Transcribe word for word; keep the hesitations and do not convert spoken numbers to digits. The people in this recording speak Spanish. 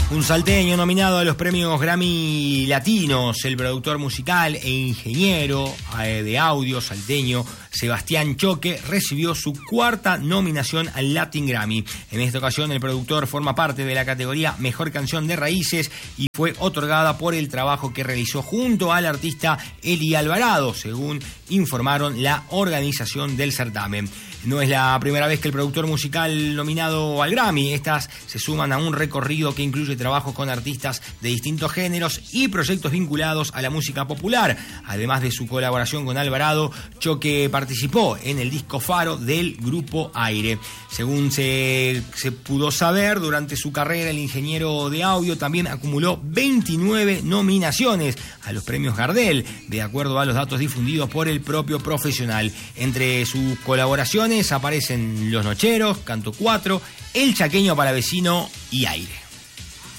Un salteño nominado a los premios Grammy Latinos, el productor musical e ingeniero de audio salteño Sebastián Choque recibió su cuarta nominación al Latin Grammy. En esta ocasión el productor forma parte de la categoría Mejor Canción de Raíces y fue otorgada por el trabajo que realizó junto al artista Eli Alvarado, según informaron la organización del certamen. No es la primera vez que el productor musical nominado al Grammy. Estas se suman a un recorrido que incluye trabajos con artistas de distintos géneros y proyectos vinculados a la música popular. Además de su colaboración con Alvarado, Choque participó en el disco Faro del Grupo Aire. Según se, se pudo saber, durante su carrera el ingeniero de audio también acumuló veintinueve nominaciones a los premios Gardel, de acuerdo a los datos difundidos por el propio profesional. Entre sus colaboraciones aparecen Los Nocheros, Canto cuatro, El Chaqueño Palavecino y Aire.